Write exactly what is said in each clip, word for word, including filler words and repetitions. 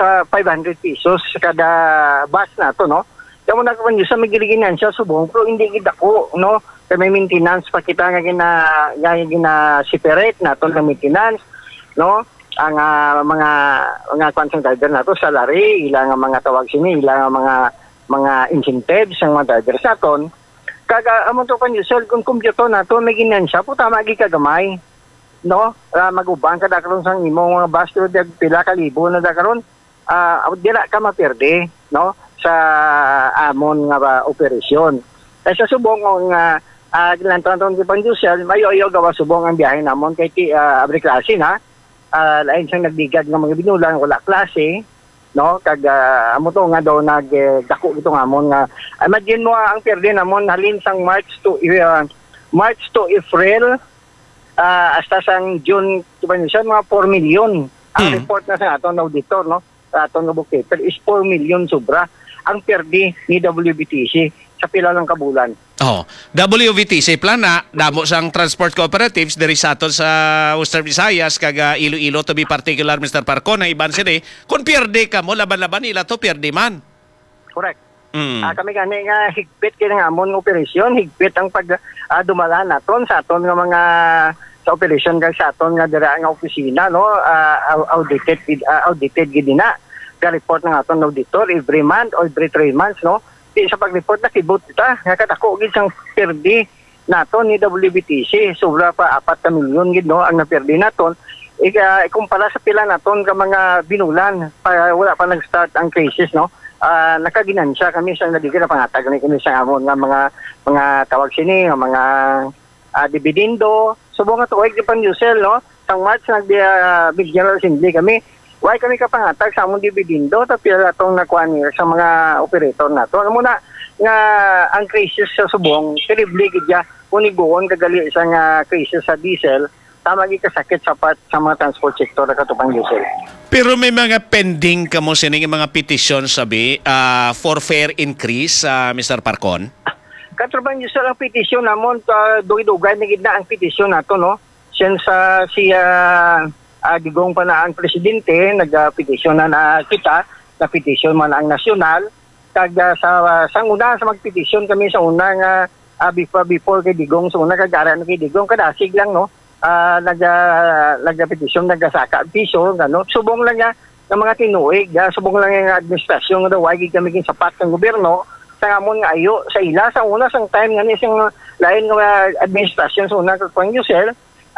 ta five hundred pesos kada bus na to, no? Kamo na kaman sa magiliginan siya subong pero hindi gid ako, no? Kay may maintenance pa kita nga gina nga gina separate na to ng maintenance, no? Ang uh, mga mga konsong driver na to salary, ilang mga tawag sini, ilang mga mga incentives ang mga driver sa ton. Kaga amon to pan yusel kung kompleto na to may ginansya po tama gi kagamay, no? Uh, magubang kada karon sang imong mga bus to pila ka libo na da karon, uh, dira ka maperde, no? Sa amon nga ba operasyon. Kay sa subong nga uh, gilanton-ton gi pan yusel mayo-yo gawa subong ang biyahe namon kay uh, abre klase na. Uh, lain siyang nagdigad ng mga binulang wala klase, no? Kag uh, amo to nga daw nag eh, dako ito nga amon nga imagine mo ang perde namon halin sang March to uh, March to April uh, hasta sang June tuban siya mga four million ang hmm. report na sa aton auditor, no? Aton nga bookkeeper is four million sobra ang perde ni W B T C sa pila ng kabulan. Oh, W V T C plan na damo sang transport cooperatives diri sa aton sa Western Visayas kaga Iloilo to be particular Mister Parcon na iban sini kun pierde ka mo laban-laban ila to pierde man. Correct. Mm. Ah, kami gani nga higpit kini nga amon operasyon, higpit ang pag uh, dumala naton sa aton nga mga sa operasyon kag sa aton nga dira nga opisina, no? Uh, audited uh, audited gid na. Ga report ng aton auditor every month or every three months, no? Di sa pag-report na kibot kita nga kadako gid sang perdi naton ni W B T C sobra pa apat ka milyon gid, no? Ang naperdi naton ika ikumpara sa pila naton ka mga binulan pa wala pa nag-start ang crisis, no? Uh, nakaginansya kami sa nadigid na pangatag ni kami sa amon nga mga mga tawag sini nga mga uh, dividendo subong nga tuig di pan yusel, no? Sang March nag uh, big general assembly kami. Why kami kapangatag sa among dividendo tapos atong nakuha niya sa mga operator nato. Ano muna nga ang crisis sa subong, terrible gid ya unigoon kagali isang uh, crisis sa diesel, tama gid kasakit sa pat sa mga transport sector na katupang diesel. Pero may mga pending kamo sining mga petition sabi uh, for fare increase uh, Mister Parcon. Katupang diesel ang petition namon uh, dugay-dugay na gid na ang petition nato, no? Since uh, si uh, Uh, digong pa na ang presidente, nag-petition na, na kita, na-petition man ang nasyonal. Kag uh, sa uh, sang una sa mag-petition kami sa una nga uh, before, before kay digong, sa una kagara na kay digong, kadasig lang, no? Uh, nag, uh, nag-petition, nag-saka piso, gano. Subong lang nga ng mga tinuig, uh, subong lang yung administrasyon nga daw, wagi kami kin sapat ng gobyerno, sa ngamon nga ayo, sa ila, sa una, sang time nga isang lain nga administrasyon sa una kag Yusel,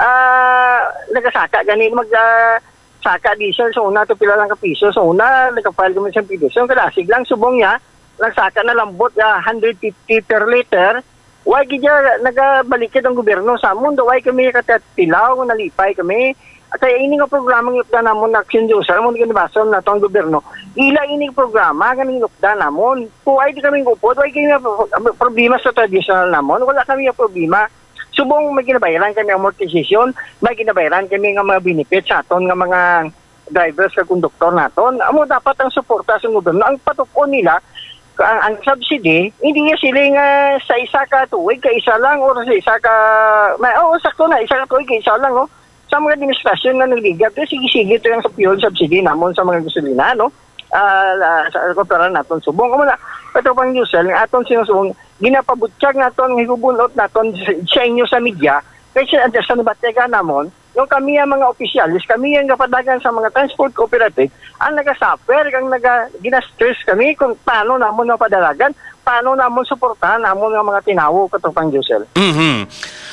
Ah, uh, nagasaka gani mag uh, saka diesel so una to pila lang ka piso so una nagka-file kami sa petition kadasig lang subong niya nagsaka na lambot uh, one hundred fifty per liter why gid nagabalikid ang gobyerno sa amon do why kami katatilaw nalipay kami at kaya ini nga programa ng upda namon na action user mo gid bason na tong gobyerno ila ini programa ganing upda namon kung ay di kami gupod why kami problema sa traditional namon wala kami problema. Subong may ginabayaran kami ang amortization, may ginabayaran kami nga mga benefits sa aton nga mga drivers sa konduktor naton. Amo dapat ang suporta sa gobyerno. Ang patukon nila ang, ang subsidy, hindi nga sila nga sa isa ka tuig ka isa lang o sa isa ka may oh sakto na isa ka tuig ka isa lang, no. Sa mga administrasyon na nagligat, sige-sige ito yung sa fuel subsidy namon sa mga gasolina, no. Uh, sa kopera naton subong amo na katupang usel nga aton sinusubong ginapabutsyag naton higubunot naton sa inyo sa media kasi sa nabatega namon yung kami ang mga opisyalis kami ang kapadagan sa mga transport cooperative ang nagasuffer kang naga gina-stress kami kung paano namon napadalagan paano namon suportahan namon nga mga tinawo katupang usel. Mhm.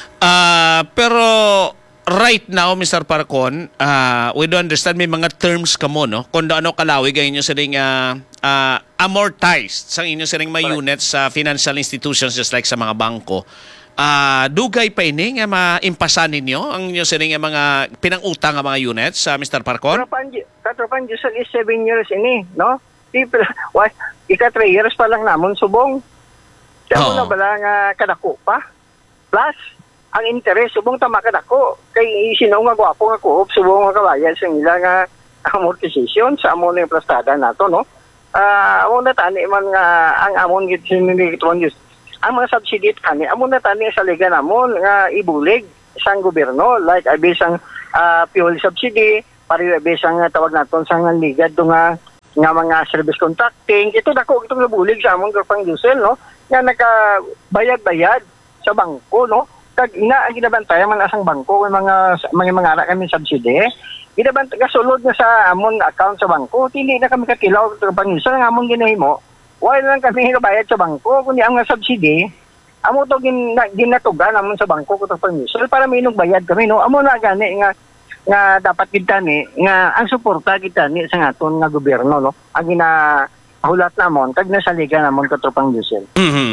Uh, pero right now, Mister Parcon, uh, we do understand may mga terms kamo, no? Kung ano kalawig ang inyo siring uh, uh, amortized sa inyo siring may units sa uh, financial institutions just like sa mga bangko. Uh, dugay pa ini nga maimpasan ninyo ang inyo siring mga pinangutang nga mga units sa uh, Mister Parcon? Katropan Diyos is seven years ini, no? Why? Ika three years pa lang namon subong. Kaya mo na bala nga kadako pa? Plus, ang interes subong tama ka nako kay sino nga gwapo nga kuop subong nga kabayan sa ila nga amortization sa amon nga plastada nato, no. Ah uh, amon na tani man nga ang amon gid sinili kitong ang mga subsidy kani amon na tani sa liga namon nga ibulig sang gobyerno like abis ang uh, fuel subsidy pari abis ang tawag naton sang liga do nga nga mga service contracting, ito dako itong nabulig sa amon Katropang Yusel, no? Nga nakabayad-bayad sa bangko, no? Kag ina ang ginabantayan man asang bangko may mga mga mga ara kami subsidy. Ginabantay gasulod na sa amon account sa bangko, hindi na kami kakilaw Katropang Yusel nga amon ginahimo. Wala lang kami bayad sa bangko kundi ang subsidy. Amo to gin ginatugan amon sa bangko Katropang Yusel para minog bayad kami, no? Amo na gani nga nga dapat kita ni nga ang suporta kita ni sa aton nga gobyerno, no, ang ginahulat namon kag nasaligan namon Katropang Yusel. Mm-hmm.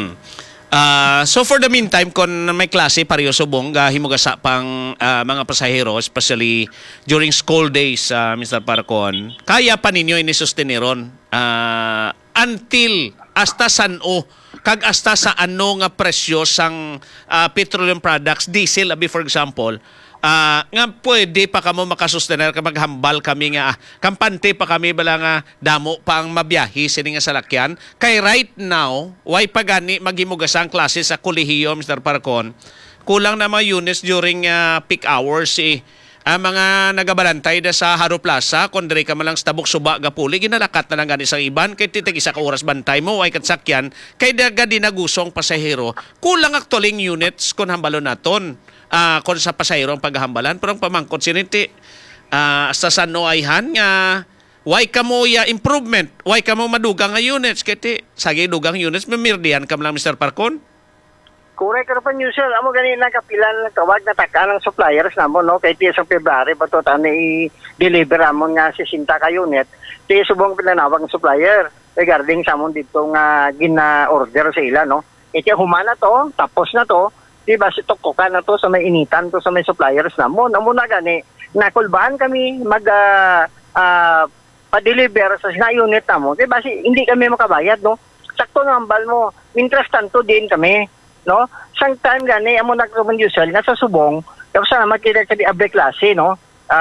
Uh, so for the meantime, kung may klase pareho subong uh, himugasa pang uh, mga pasahero, especially during school days, uh, Mister Parcon, kaya pa ninyo inisusteniron uh, until hasta san-o kag hasta sa ano nga presyo sang uh, petroleum products, diesel abi for example. Uh, nga pwede pa kamo makasustener ka maghambal kami nga ah, kampante pa kami bala nga damo pa ang mabiyahe sini nga salakyan kay right now why pa gani maghimugasang klase sa kolehiyo Mister Parcon kulang na mga units during uh, peak hours eh. Ang mga nagabalantay da sa Haro Plaza kun diri ka malang stabok suba gapuli ginalakat na lang gani sa iban kay titig isa ka oras bantay mo ay katsakyan kay daga dinagusong pasahero kulang actualing units kun hambalon naton. Uh, kung sa pasahero ang paghahambalan pero ang pamangkot siniti uh, sa Sano ayhan nga why ka mo ya improvement why ka mo madugang nga units kiti sagi dugang units mamirdihan ka lang Mister Parcon. Correct Katropang Yusel, amo gani na kapilan tawag na taka ng suppliers namon, no, kay tiya sa February bato tani i-deliver amon nga sixty ka unit tiya subong pinanawag ng supplier regarding sa amon dito nga gina-order sa ila, no, iti humana to tapos na to. Diba si tukukan na to sa may initan to sa may suppliers namon. Amo na gani nakulbahan kami mag uh, uh, pa-deliver sa sina unit namon. Diba si hindi kami makabayad, no. Sakto ng ambal mo. Interest tanto din kami, no. Sang time gani amo na Katropang Yusel nga sa subong tapos na makita ka di abre klase, no.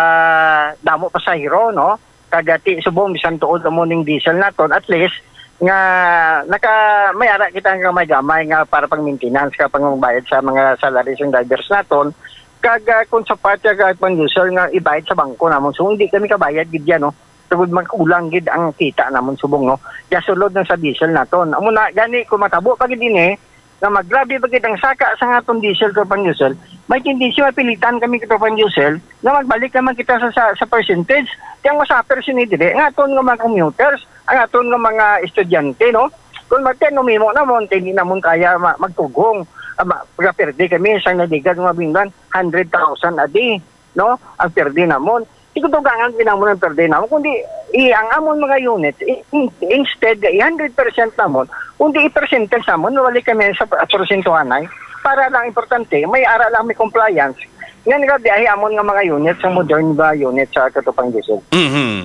Uh, damo pasahero, no. Kagati subong bisan tuod amo ning diesel naton at least nga naka may ara kita nga may gamay nga para pang maintenance ka pangbayad sa mga salaries ng drivers naton kag uh, kung sa part ka pang user nga ibayad sa bangko namon so hindi kami kabayad gid yan, no, tugod man kulang gid ang kita namon subong, no, ya sulod na sa diesel naton amo na gani kung matabo pa gid dinhi nga maggrabe bagid ang saka sa aton diesel Katropang Yusel may tendency mapilitan kami Katropang Yusel nga magbalik naman kita sa sa, sa percentage kaya masaper sinidire nga aton nga mga commuters ang aton nga mga estudyante, no, kung magteno mimo namon hindi namon kaya ma- magtugong uh, pagperde kami sa nadigan nga binglan one hundred thousand a day, no, ang perde namon ikutugangan pinamon ang perde namon kundi i ang amon mga units i, instead one hundred percent namon kundi i-percentage namon wali kami sa porsentuhanay para lang importante may ara lang may compliance nga nagabiyahe amon nga mga units sa modern ba units sa Katropang Yusel. Mhm.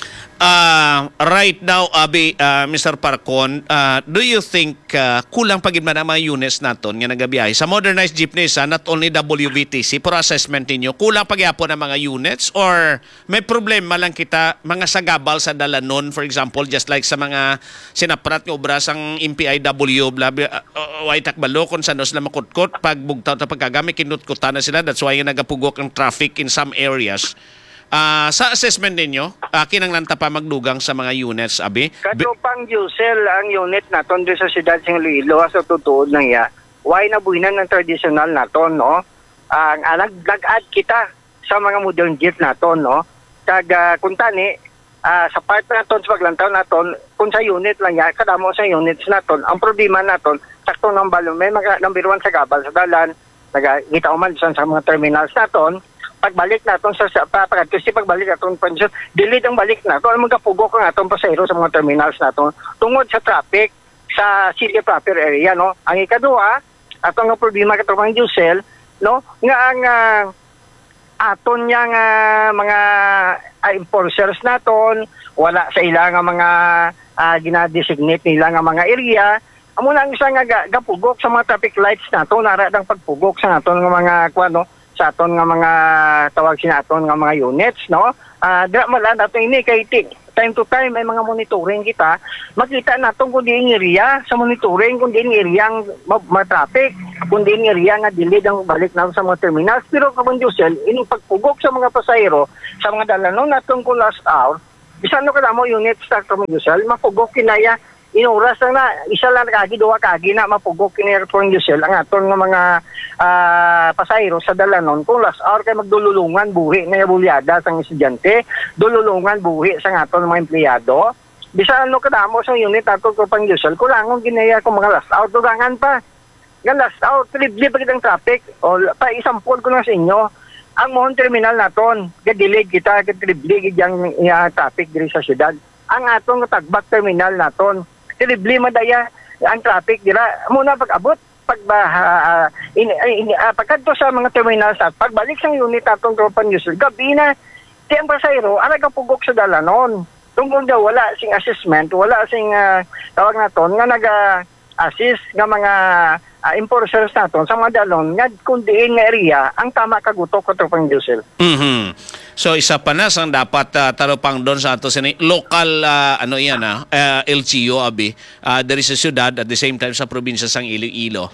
Uh, right now, Abi, uh, Mister Parcon, uh, do you think uh, kulang pagid man ang mga units naton nga nagabiyahe sa modernized jeepneys, uh, not only W V T C, pero assessment ninyo, kulang pagyapon ang mga units or may problema lang kita mga sagabal sa dalanon, for example, just like sa mga sinaprat nga obras ang M P I W, bla, bla, uh, uh, takbalo kung saan sila makutkot, pag bugtaw ta pagkagami, kinutkutan na sila, that's why yung nagapugok ang traffic in some areas. Uh, sa assessment ninyo, uh, kinanglanta pa magdugang sa mga units, Abi? Katropang Yusel, ang unit naton doon sa siyudad ng Iloilo, sa tutuod ng iya, why nabuhinan ng traditional naton, no? Ang uh, nag-add kita sa mga modern jeep naton, no? Kag uh, kung tani, uh, sa part naton, sa paglantaw naton, kung sa unit lang yan, kadamo sa units naton, ang problema naton, sakto ng balon, may mga number one sa gabal sa dalan, nagkita uman sa mga terminals naton, pagbalik naton sa papagat kasi pagbalik naton pensyon delay ang balik naton ang magapugok ang atong pasahero sa mga terminals naton tungod sa traffic sa city proper area, no. Ang ikaduha atong nga problema Katropang Yusel, no, nga ang uh, aton nga uh, mga uh, enforcers naton wala sa ilang nga mga uh, ginadesignate nila nga mga area amo na ang isa nga gapugok sa mga traffic lights naton nara dang pagpugok sa naton nga mga kuno sa aton nga mga tawag sina aton nga mga units, no. Ah uh, dira man lang ato ini kay time to time may mga monitoring kita makita naton kung diin area sa monitoring kung diin area ang ma-traffic kung diin area nga delayed ang balik na sa mga terminals pero Katropang Yusel ining pagpugok sa mga pasahero sa mga dalanon naton ko last hour bisan no kada mo unit sa commercial mapugok kinaya inuras lang na isa lang kagi duha kagi na mapugok kini airport diesel ang aton nga mga uh, pasahero sa dalanon kung last hour kay magdululungan buhi na bulyada sang estudyante dululungan buhi sa aton mga empleyado bisan no kadamo sa unit aton ko pang diesel kulangon ginaya kung mga last hour dugangan pa nga last hour libre pa kitang traffic o pa isampol ko na sa inyo ang mohon terminal naton gadelayed kita gatrible gidyang uh, traffic diri sa syudad ang atong tagbak terminal naton terribly madaya ang traffic dira muna pag-abot pag uh, in, in, uh, pagkadto sa mga terminal sa pagbalik sa unit atong tropan user gabi na tiyang pasahero ara kapugok sa dalanon tungkol daw wala sing assessment wala sing uh, tawag naton nga naga-assist nga mga uh, enforcers naton sa mga dalon nga kundiin nga area ang tama kagutok ko tropan user. Mhm. So isa pa na sang dapat uh, tarupang doon sa ato sini local uh, ano yan ah uh, L G U abi uh, there is a syudad at the same time sa probinsya sang Iloilo.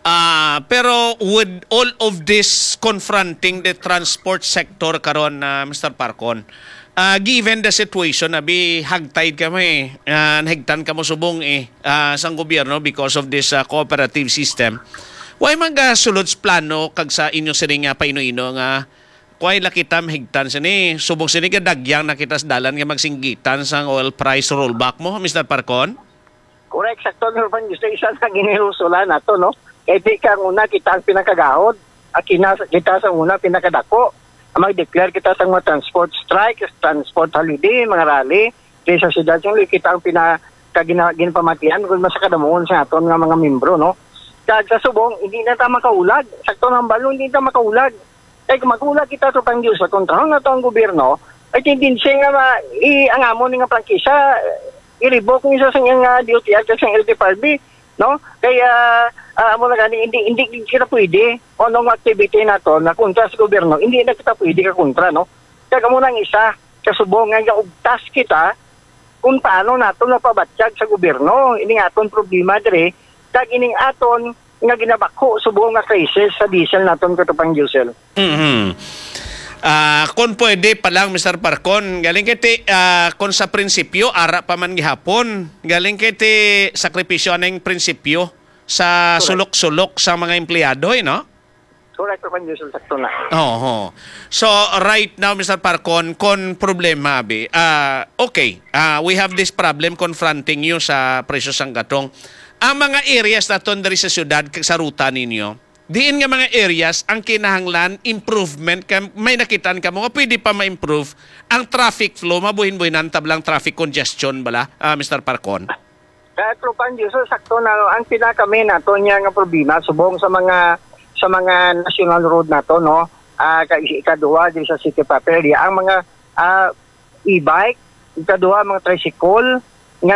Uh, pero with all of this confronting the transport sector karon uh, Mister Parcon, uh, given the situation abi hagtide kami uh, nahigtan kamo subong eh uh, sang gobyerno because of this uh, cooperative system. Why magasulod plano kag sa inyo sini nga paino-ino nga kuay lakita mahigtan sini subong sini ka dagyang nakita sa dalan nga magsinggitan sang oil price rollback mo Mister Parcon? Correct sakto no pan gusto isa na ginilusulan nato no kay di ka una kita ang pinakagahod akina kita sa una pinakadako mag-declare kita sa mga transport strike transport holiday mga rally kay sa syudad sing kita ang pinakaginpamatian kung masa kadamuon sa aton nga mga membro no kag sa subong hindi na ta makaulag sakto nang balon hindi ta makaulag ay kung magulag kita sa pang sa kontrahon na ito ang gobyerno, ay tindinsi nga ma, i, ang amon nga prangkisa, i-revoke niya sa nga D O T R kasi ang L T F R B, no? Kaya, uh, amo na gani, hindi, hindi kita pwede, o nung activity na to, na kontra sa gobyerno, hindi na kita pwede ka kontra, no? Kaya mo nang isa, kasubong nga ugtas kita, kung paano nato napabatsyag sa gobyerno, ini aton problema dire, kag ining aton, nga ginabako subong nga crisis sa diesel naton katupang diesel. Mhm. Ah, uh, kon pwede pa lang Mister Parcon, galing kiti uh, kon sa prinsipyo ara pa man gihapon, galing kiti sakripisyo ning prinsipyo sa sulok-sulok sa mga empleyado, eh, no? Correct pa diesel sakto na. Oo. So right now Mister Parcon, kon problema bi. Ah, uh, okay. Ah, uh, we have this problem confronting you sa presyo sang gatong. Ang mga areas na ton dari sa syudad sa ruta ninyo, diin nga mga areas ang kinahanglan improvement kam may nakitaan ka mo nga pwede pa ma-improve ang traffic flow mabuhin-buhinan tablang traffic congestion bala uh, Mister Parcon. Kaya tropan so sakto na ang pinakami nato niya nga problema subong sa mga sa mga national road nato no uh, ikaduha diri sa city property ang mga uh, e-bike ikaduha mga tricycle nga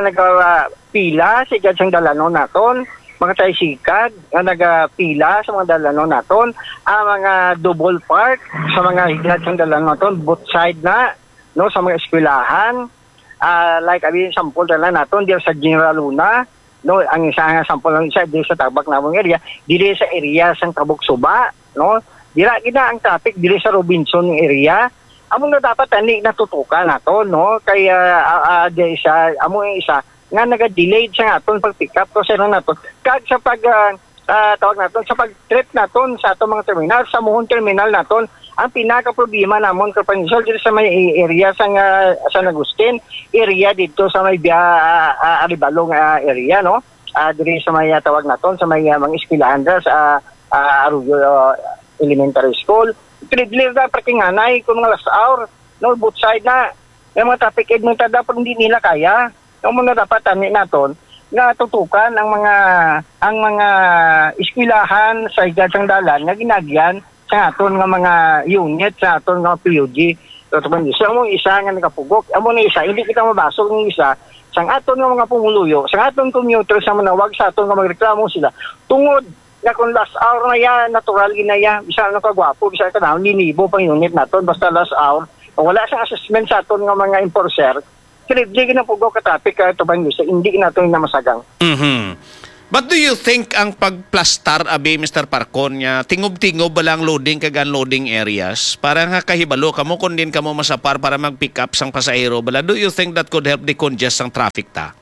nagapila sa igad sang dalanon naton, mga tricycad nga nagapila sa mga dalanon naton, ang mga double park sa mga igad sang dalanon naton, both side na, no, sa mga eskwelahan, uh, like abi sampol na naton diya sa General Luna, no, ang isa nga sampol lang isa diya sa Tabak namong area, dili sa area sang Tabuk Suba, no, dira gina ang traffic dili sa Robinson area. Amo na dapat ani natutukan nato no kaya uh, uh, isa amo isa nga naga-delayed sa aton pag pick up kasi na nato kag sa pag uh, uh, tawag naton sa pag trip naton sa ato mga terminal sa muhon terminal naton ang pinaka problema namon kapanisol dito sa may area sa uh, San Agustin area dito sa may uh, uh, Aribalong uh, area no uh, diri sa may uh, tawag naton sa may uh, mga eskwelahan sa uh, uh, Arroyo uh, Elementary School Tridlir na parking anay kung mga last hour, no, both side na. Yung mga traffic aid mo dapat hindi nila kaya. Yung muna dapat tani naton nga tutukan ang mga ang mga eskwelahan sa igasang dalan nga ginagyan sa aton nga mga unit sa aton nga P U G. So mo isa nga nakapugok, amo na isa hindi kita mabasog ng isa sang aton nga mga pumuluyo, sang aton commuter sa manawag sa aton nga magreklamo sila. Tungod nga kung last hour na yan, natural ginaya, bisa na kagwapo, bisa ka na, linibo pang unit naton, basta last hour, wala siyang assessment sa aton nga mga enforcer, kinibigyan na po go ka traffic, ito ba yung hindi natin na masagang. Mm-hmm. But do you think ang pagplastar abi mister Parcon niya tingob-tingob ba lang loading kag unloading areas para nga kahibalo kamo kun din kamo masapar para mag-pick up sang pasahero bala, do you think that could help decongest ang traffic ta?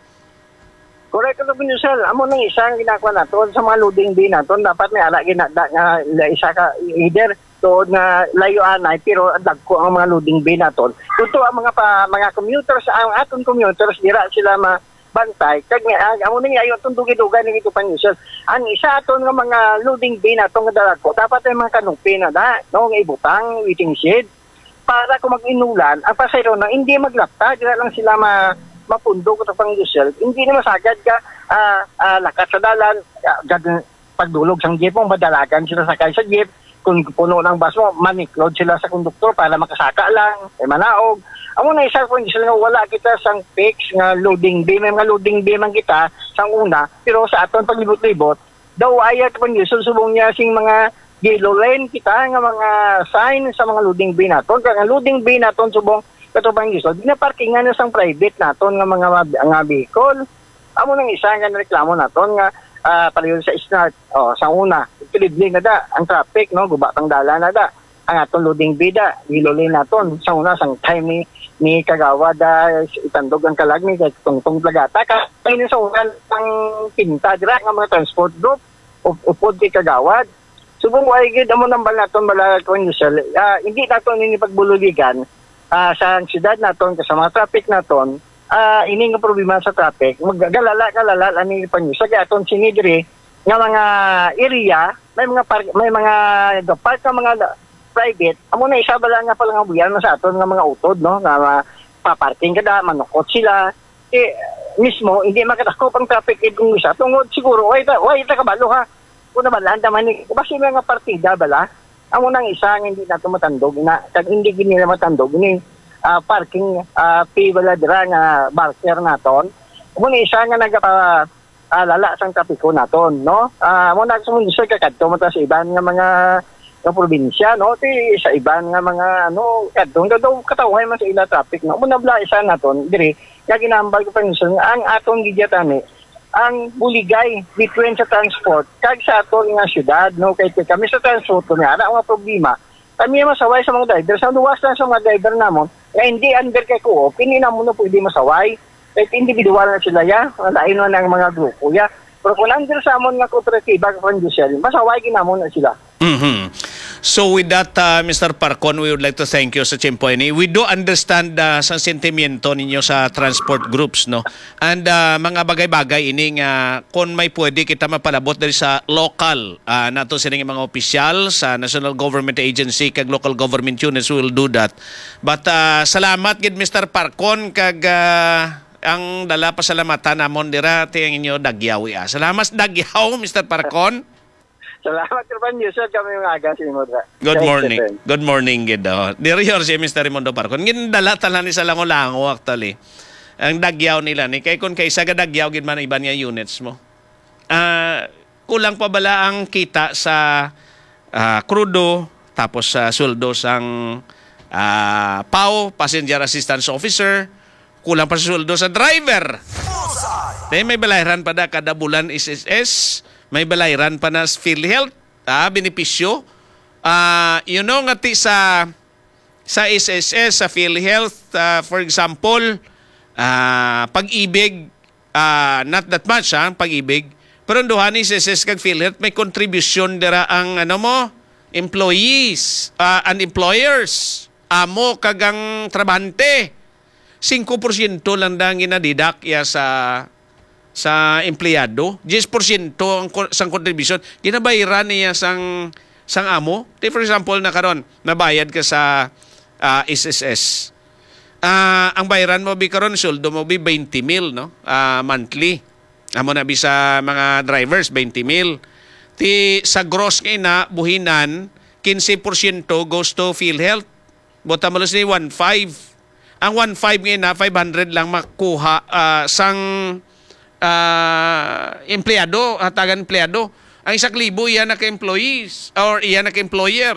Correct ko po sir. Amo nang isang ginagawa nato sa mga loading bay nato dapat may ala ginada nga isa ka either to nga layo anay pero dagko ang mga loading bay nato. Tuto ang mga pa, mga commuters ang aton commuters dira sila ma bantay kag nga amo nang ayo tong dugi-dugan ni ito panisyon ang isa aton nga mga loading bay nato nga dako dapat ay mga kanungpi na da no nga ibutang waiting shed para kung mag-inulan ang pasahero na hindi maglapta dira lang sila ma mapundog sa pang-diesel hindi na masagad ka uh, uh, lakat sa dalan uh, pagdulog sang jeep mo madalagan sila sakay sa jeep kung puno ng bus mo maniklod sila sa konduktor para makasaka lang ay manaog. Amo na isa kung sila nga wala kita sang fix nga loading bay may mga loading bay man kita sang una pero sa aton paglibot-libot daw ayat pang subong niya sing mga yellow lane kita nga mga sign sa mga loading bay naton kaya nga loading bay naton subong katubang giso di na parkingan na sang private naton nga mga nga vehicle. Amo nang isa nga reklamo naton nga uh, pareho sa start oh sa una kilidling na da ang traffic no gubatang dala na da ang aton loading bay da yellow lane naton sa una sang time ni ni kagawad da itandog ang kalagmi kay tungtong plagata ka kay sa ulan ang pinta dira nga mga transport group upod kay kagawad subong way gid amo nambal naton bala kon usel uh, hindi naton ini pagbululigan uh, sa siyudad naton kasama traffic naton uh, ini nga problema sa traffic magagalala kalala ani panyusa kay aton sinidri nga mga area may mga park, may mga park ka mga private, amo na isa bala nga pala nga buyan sa aton nga mga utod no nga uh, paparking kada manukot sila eh mismo hindi makadakop ang traffic kung isa tungod siguro way ta way ta kabalo ha kuna bala man ni basi mga partida bala amo nang isa nga hindi nato matandog na kag hindi gini na matandog ni uh, parking uh, fee bala dira nga barker naton amo na isa nga nagapa uh, lala sang traffic naton no uh, amo na sumunod sa kadto mata sa iban nga mga ng probinsya no ti sa iban nga mga ano kadtong daw katawhay man sa ila traffic no muna bla isa naton diri kaya ginambal ko pa minsan ang aton gidyatani ang buligay between sa transport kag sa aton nga syudad no kay kami sa transport nga ana nga problema kami masaway sa mga driver sa luwas lang sa mga driver namon nga hindi under kay ko kini na mo no pwede masaway kay individual na sila ya lain man ang mga grupo ya pero kung under sa amon nga kooperatiba ka diesel masaway ginamon na sila. Mm-hmm. So with that, uh, Mister Parcon, we would like to thank you sa Chimpo ini. We do understand uh, sa sentimiento ninyo sa transport groups, no? And uh, mga bagay-bagay ini nga kung may pwede kita mapalabot dari sa local uh, nato sining mga opisyal sa national government agency kag local government units will do that. But uh, salamat gid Mister Parcon kag uh, ang dala pasalamatan namon dira tiyang inyo Dagyaw. Ah. Salamat Dagyaw, Mister Parcon. Salamat kapan sir kami mga aga si Modra. Good morning. Good morning gid daw. Diri yor si Mister Raimundo Parcon. Ngin dala tanan ni sa Lango-Lango actually. Ang Dagyaw nila ni kay kun kay sa Dagyaw gid man iban nga units mo. Ah uh, kulang pa bala ang kita sa uh, krudo tapos sa uh, sweldo sang uh, P A O, Passenger Assistance Officer, kulang pa sa sweldo sa driver. Dahil may balayran pa da kada bulan S S S. May balayran pa na PhilHealth, ah, benepisyo. Uh, you know, nga ti sa, sa S S S, sa PhilHealth, uh, for example, uh, pag-ibig, uh, not that much, ha, pag-ibig. Pero duha ni S S S kag PhilHealth, may contribution dira ang, ano mo, employees, uh, and employers, amo kagang trabahante. five percent lang dang ginadidak ya sa sa empleyado, ten percent ang sang contribution ginabayaran niya sang sang amo. Take for example na karon nabayad ka sa uh, S S S. Uh, ang bayaran mo bi karon suldo mo bi twenty mil no uh, monthly. Amo na bi sa mga drivers twenty mil. Ti sa gross kay na buhinan fifteen percent goes to PhilHealth. Bota mo ni one five. Ang one five ngayon na five hundred lang makuha uh, sang uh, empleyado, hatagan empleyado. Ang isang libo iyan naka-employees or iyan naka-employer.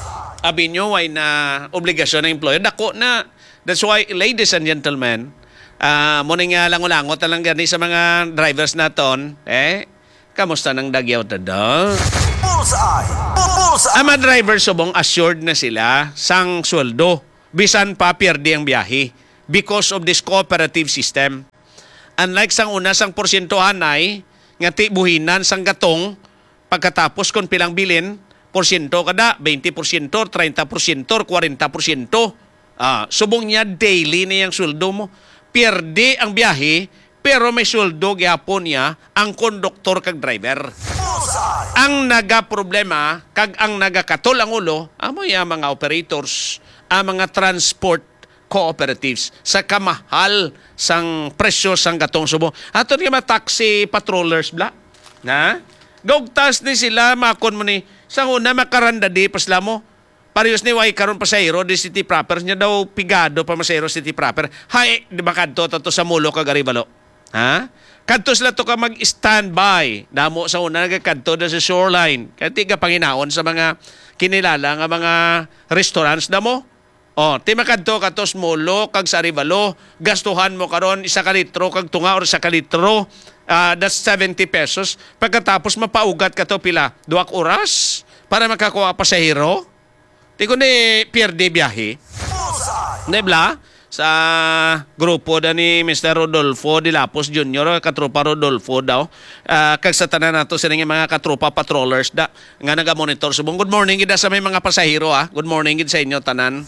Abi nyo, ay na obligasyon ng employer. Dako na. That's why, ladies and gentlemen, Ah, mo nga lango-langot lang gani sa mga drivers naton. Eh, kamusta nang dagyaw ta daw? Bullseye! Bullseye! Ang mga driver subong assured na sila sang sweldo bisan pa pierde ang biyahe because of this cooperative system. Unlike sang una sang porsyentohan ay nga ti buhinan sang gatong pagkatapos kon pilang bilin, porsyento kada, twenty porsyento, thirty porsyento, forty porsyento. Ah, subong niya daily na yung sweldo mo. Pierde ang biyahe pero may sweldo gyapon niya ang konduktor kag driver. Ang naga problema kag ang nagakatol ang ulo amo ya mga operators, ang mga transport cooperatives sa kamahal sang presyo sang gatong subo. Ato nga mga taxi patrollers bla. Na? Gogtas ni sila makon mo ni sa una makaranda di pasla mo. Parehas ni way karon pasahero di city proper nya daw pigado pa masahero city proper. Hay di ba kadto to sa mulo kag Arevalo. Ha? Kadto sila to ka mag-standby. Damo sa una nagakadto da sa shoreline. Kaya tiga panginaon sa mga kinilala nga mga restaurants damo. Oh, ti makadto katos mulo kag sa Arevalo, gastuhan mo karon isa ka litro kag tunga or sa ka litro. Uh, that's seventy pesos. Pagkatapos mapaugat ka to pila, duwak oras para makakuha pasahero. Di ko ni pierde biyahe. Nebla, sa grupo da ni Mister Rodolfo Dilapos Junior, katropa Rodolfo daw. Uh, kag sa tanan nato sila nga mga katropa patrollers da nga naga-monitor subong. Good morning gid sa may mga pasahero ah. Good morning gid sa inyo tanan.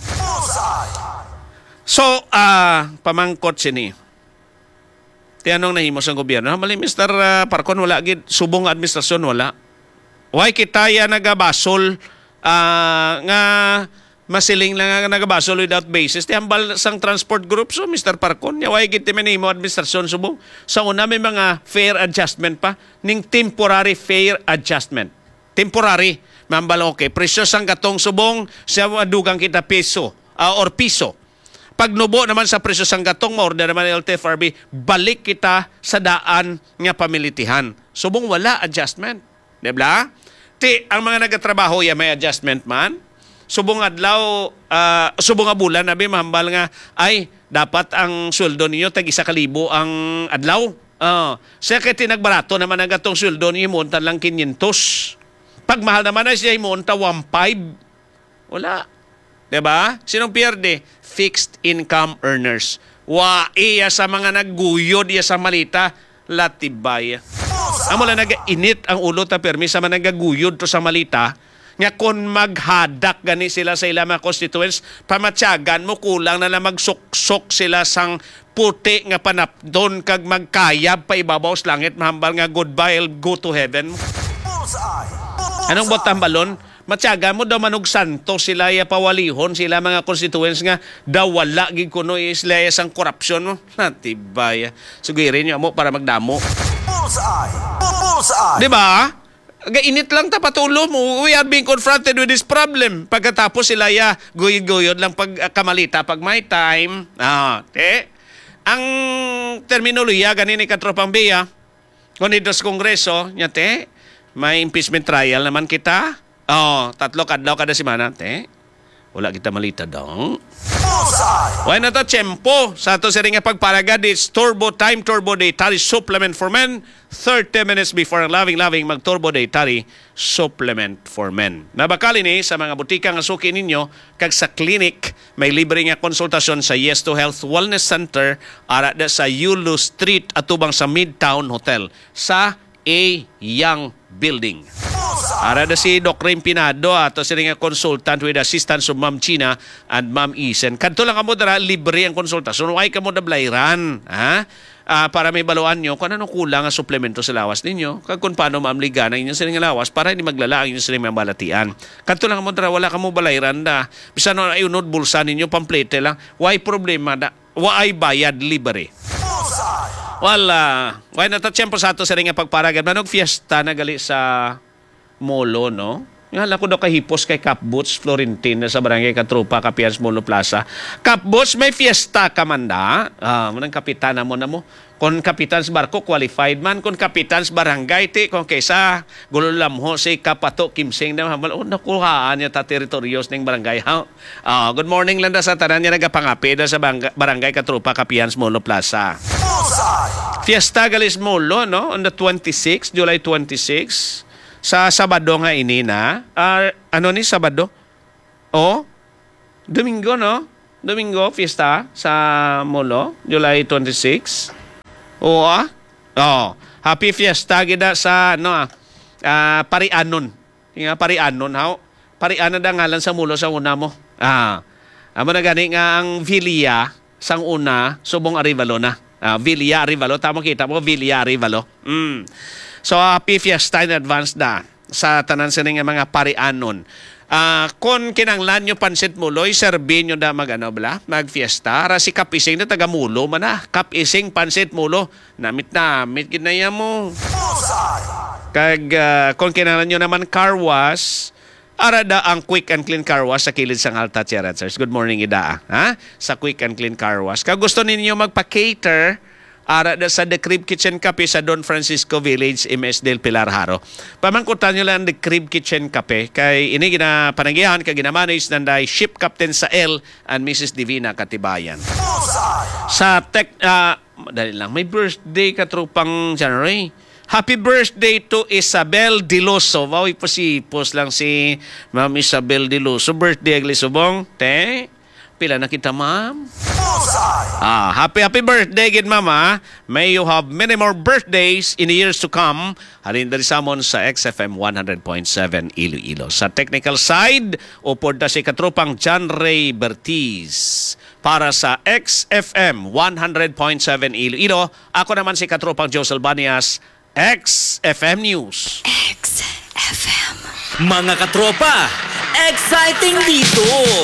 So, uh, pamangkot sini. Tianong nahimo sa gobyerno. Mali Mister Uh, Parcon wala gid subong administrasyon wala. Why kita ya nagabasol uh, nga masiling lang nga nagabasol without basis. Ti hambal sang transport group so Mister Parcon. Ya why gid ti manhimo administrasyon subong. Sa una may mga fare adjustment pa ning temporary fare adjustment. Temporary. Mambal okay. Presyo sang katong subong sa dugang kita peso uh, or piso. Pagnubo naman sa presyo sang gatong maorder naman L T F R B, balik kita sa daan nga pamilitihan. Subong wala adjustment. Diba? Ti, ang mga nagatrabaho ya may adjustment man. Subong adlaw, uh, subong nga bulan, nabi mahambal nga, ay, dapat ang sweldo ninyo tag isa kalibo ang adlaw. Uh, siya kaya tinagbarato naman ang gatong sweldo ninyo, imuntan lang kinyentos. Pag mahal naman na siya, imunta one five. Wala. Diba? Sinong pierde? Fixed income earners. Wa iya sa mga nagguyod iya sa malita, latibay. Amo lang nag-init ang ulo ta permi sa mga nagguyod to sa malita, nga kon maghadak gani sila sa ilang mga constituents, pamatyagan mo kulang na lang magsuksok sila sang puti nga panapdon kag magkayab pa ibabaw sa langit, mahambal nga goodbye, I'll go to heaven. Anong botang balon? Matyaga mo daw manog santo sila ya pawalihon sila mga constituents nga daw wala gid kuno isla sang korupsyon mo. Natibay. Sugirin niyo mo para magdamo. Bullseye. Bullseye. Di ba? Gainit lang ta patulo mo. We are being confronted with this problem. Pagkatapos sila ya guyod-guyod lang pag uh, kamalita pag may time. Ah, te. Ang terminolohiya ganin ni Katropang Bea kung ito sa Kongreso, nya te, may impeachment trial naman kita. Oh, tatlo kadlaw kada semana, te. Wala kita malita dong. Why na ta tiyempo sa ato sa ring pagparagad it's Turbo Time Turbo Dietary Supplement for Men. thirty minutes before ang loving-loving mag Turbo Dietary Supplement for Men. Nabakali ni sa mga butika nga suki ninyo kag sa clinic may libre nga konsultasyon sa Yes to Health Wellness Center ara da sa Yulo Street atubang sa Midtown Hotel sa A Young Building. Ara da si Doc Rim Pinado ato sila nga consultant with assistance of Ma'am China and Ma'am Isen. Kadto lang kamo dara libre ang konsultasyon. Why kamo dablayran, ha? Uh, para may baluan nyo kung ano kulang ang suplemento sa lawas ninyo. Kag kung paano maamligan ang inyong siling lawas para hindi maglala ang inyong siling mabalatian. Kadto lang kamo dara wala kamo balayran da. Bisan no ay unod bulsa ninyo pamplete lang. Why problema da? Why bayad libre? Wala. Why na ta tiyempo sa ato sa ring pagparagad manog fiesta na gali sa Molo, no? Nga lang ko daw kahipos kay Cap Boots Florentine sa Barangay Katrupa, Capians Molo Plaza. Cap Boots, may fiesta ka man da. Ah, manang kapitana mo na mo. Kung kapitan sa barko, qualified man. Kung kapitan sa barangay, ti, kung kaysa gululam ho si Kapato Kimsing na mamal, oh, nakuhaan niya ta teritoryos ng barangay. Ha? Ah, good morning lang da sa tanan niya nagapangapi da sa Barangay Katrupa, Capians Molo Plaza. Fiesta Galis Molo, no? On the twenty-sixth, July twenty-sixth. Sa Sabado nga ini na. Uh, ano ni Sabado? O? Domingo, no? Domingo, fiesta sa Molo, July twenty-sixth. O, ah? Oh, happy fiesta gida sa, ano ah, uh, Parianon. Yung Parianon, ha? Parianon da ngalan sa Molo sa una mo. Ah, amo na gani nga ang Villa, sang una, subong Arivalo na. Ah, Villa Arivalo, tama kita mo, Villa Arivalo. Mm. So, happy fiesta in advance na sa tanan sa nga mga parianon. Uh, kung kinanglan nyo pansit muloy, serbi nyo na mag, ano, bla, mag-fiesta. Ara si Kapising na taga-mulo man na. Kapising pansit mulo. Namit-namit, ginaya mo. Kag, uh, kung kinanglan nyo naman car wash, ara da ang quick and clean car wash sa kilid sang Alta Cheratsers. Good morning, Ida. Ha? Sa quick and clean car wash. Kag gusto ninyo magpa-cater, ara da sa The Crib Kitchen Cafe sa Don Francisco Village, M S del Pilar Haro. Pamangkutan nyo lang The Crib Kitchen Cafe. Kay ini gina pananggihan, kay ginamanis nanday ship captain sa L and Missus Divina Katibayan. Sa tech, uh, dali lang, may birthday katrupang January. Happy birthday to Isabel Diloso. Wow, ipasipos lang si Ma'am Isabel Diloso. Birthday agli subong. Te, pila na kita, ma'am? Ah, happy happy birthday gid mama. May you have many more birthdays in the years to come. Halin dari samon sa X F M one hundred point seven Iloilo. Sa technical side, upod na si katropang John Ray Bertiz. Para sa X F M one hundred point seven Iloilo, ako naman si katropang Joe Salbanias, X F M News. X F M. Mga katropa, exciting dito!